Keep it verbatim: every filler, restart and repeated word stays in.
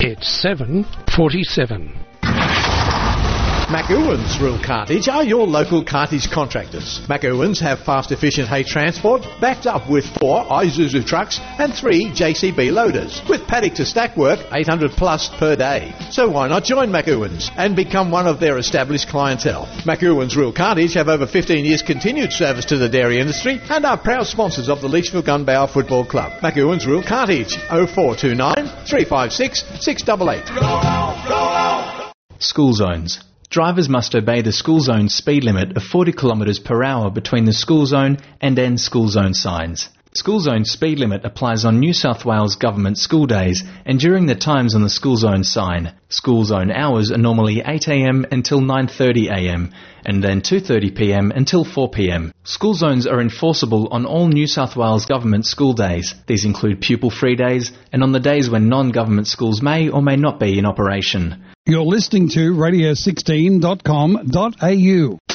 Z seven forty-seven. McEwan's Rural Cartage are your local cartage contractors. McEwan's have fast, efficient hay transport backed up with four Isuzu trucks and three J C B loaders, with paddock to stack work eight hundred plus per day. So why not join McEwan's and become one of their established clientele? McEwan's Rural Cartage have over fifteen years continued service to the dairy industry and are proud sponsors of the Leachville Gunbower Football Club. McEwan's Rural Cartage, oh four two nine, three five six, six eight eight. Roll on, roll on. School zones. Drivers must obey the school zone speed limit of forty kilometres per hour between the school zone and end school zone signs. School zone speed limit applies on New South Wales government school days and during the times on the school zone sign. School zone hours are normally eight a m until nine thirty a m and then two thirty p m until four p m. School zones are enforceable on all New South Wales government school days. These include pupil-free days and on the days when non-government schools may or may not be in operation. You're listening to radio sixteen dot com dot a u.